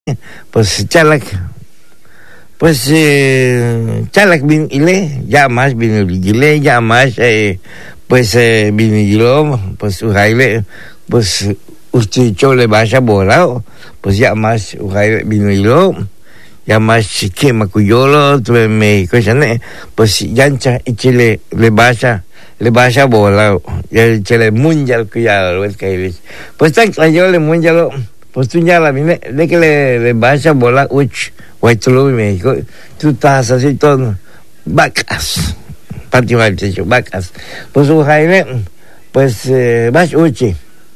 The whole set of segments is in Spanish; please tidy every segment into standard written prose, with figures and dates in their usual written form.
pues chalak, pues chalak bin ile, ya más bin ile, ya más pues bin ilo, pues ujaile, pues usticho le vaya volado, pues ya más ujaile bin ilo, ya más que macuyolo, tuve me cosane, pues yancha y chile le vaya volado, ya el chile mundial que ya lo es que pues tan yo le mundial. Pues tú ya la vine, de que le vas a volar, Huaytulú y México, tú estás así todo, vacas, prácticamente, vacas. Pues Jaime, pues vas uchi,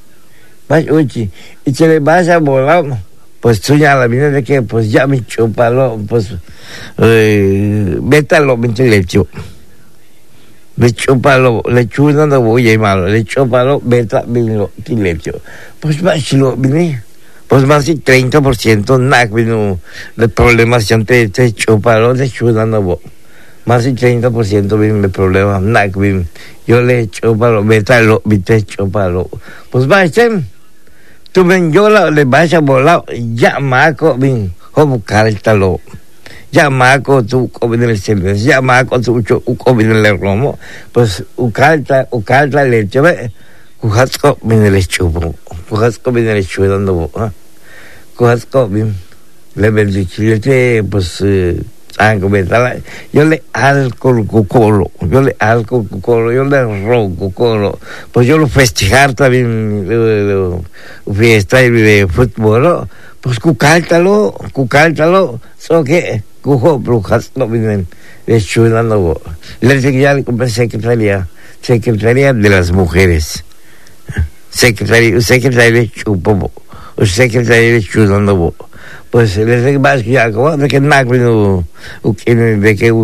y si le vas a volar, pues tú ya la vine, de que pues ya me chupalo, pues, vétalo, me lecho. Le chupalo, le chudan de boya malo, le chupalo, veta, vino, lecho. Pues vas y lo vine. Pues más del 30% nada vino de problemas ya te chupalo de chudando más del 30% vino de problemas nada vino yo le chupalo betalo vite chupalo pues va tú ven yo le vas a volar ya maco vin como cáltalo ya maco tú comes el servicio ya maco tú comes el romo pues ucalta le chove Kuhatsko viene el chupo, Kuhatsko viene el chupo dando, Kuhatsko viene le bendichilete pues algo betala, yo le alcohol cucolo, yo le ro cucolo, pues yo lo festejar también fiesta de fútbol, pues cucáltalo, so que cujo Kuhatsko viene el chupo dando, le dije ya le compré secretaría de las mujeres. Secretario chupo, o secretario chudando, pues les digo más que ya, como de que no vino, de que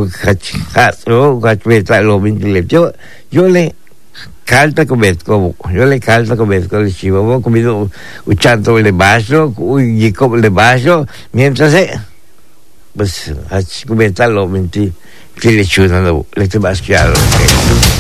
yo le calta como el chivo, comido un chanto de vaso, un yico de vaso, mientras pues así como está lo mentí, que le chudando, le te vas que